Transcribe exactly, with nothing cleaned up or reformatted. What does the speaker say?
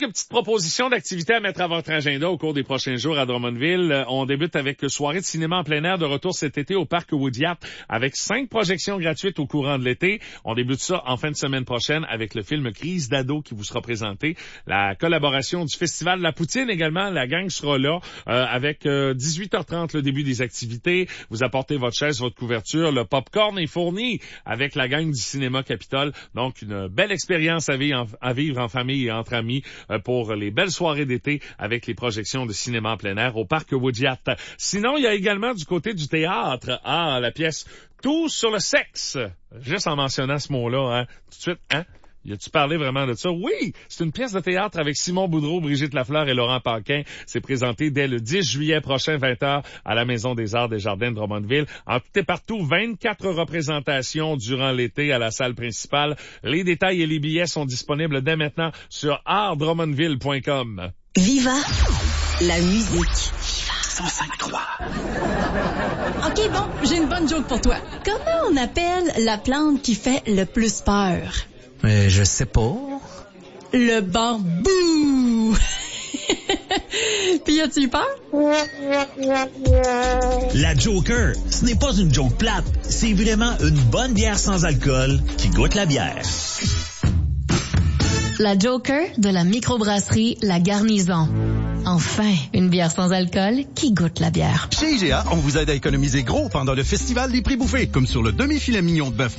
quelques petites propositions d'activités à mettre à votre agenda au cours des prochains jours à Drummondville. On débute avec soirée de cinéma en plein air de retour cet été au parc Woodyard avec cinq projections gratuites au courant de l'été. On débute ça en fin de semaine prochaine avec le film Crise d'ado qui vous sera présenté. La collaboration du Festival de la Poutine également. La gang sera là euh, avec euh, dix-huit heures trente le début des activités. Vous apportez votre chaise, votre couverture. Le popcorn est fourni avec la gang du Cinéma Capitole. Donc, une belle expérience à vivre en, à vivre en famille et entre amis euh, pour les belles soirées d'été avec les projections de cinéma en plein air au parc Woodyard. Sinon, il y a également du côté du théâtre, ah, la pièce Tout sur le sexe. Juste en mentionnant ce mot-là, hein, tout de suite, hein? Y a-tu parlé vraiment de ça? Oui! C'est une pièce de théâtre avec Simon Boudreau, Brigitte Lafleur et Laurent Paquin. C'est présenté dès le dix juillet prochain, vingt heures, à la Maison des Arts des Jardins de Drummondville. En tout et partout, vingt-quatre représentations durant l'été à la salle principale. Les détails et les billets sont disponibles dès maintenant sur art drummondville point com. Viva la musique. cent cinq trois. OK, bon, j'ai une bonne joke pour toi. Comment on appelle la plante qui fait le plus peur? Euh, je sais pas. Le bambou! Puis as-tu eu peur? La Joker, ce n'est pas une joke plate, c'est vraiment une bonne bière sans alcool qui goûte la bière. La Joker de la microbrasserie La Garnison. Enfin, une bière sans alcool qui goûte la bière. Chez I G A, on vous aide à économiser gros pendant le festival des prix bouffés, comme sur le demi-filet mignon de bœuf